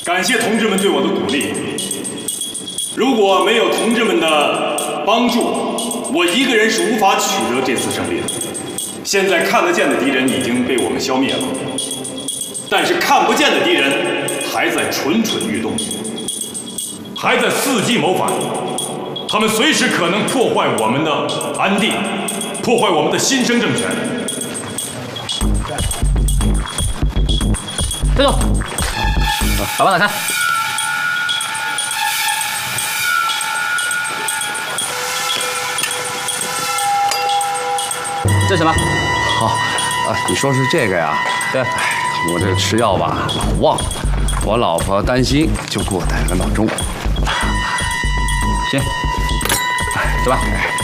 感谢同志们对我的鼓励。如果没有同志们的帮助，我一个人是无法取得这次胜利的。现在看得见的敌人已经被我们消灭了，但是看不见的敌人还在蠢蠢欲动，还在伺机谋反。他们随时可能破坏我们的安定，破坏我们的新生政权。 别动，把棒打开。这是什么？ 好，你说是这个呀？ 对。 我这吃药吧，老忘了。我老婆担心，就给我带了个闹钟。 行，走吧。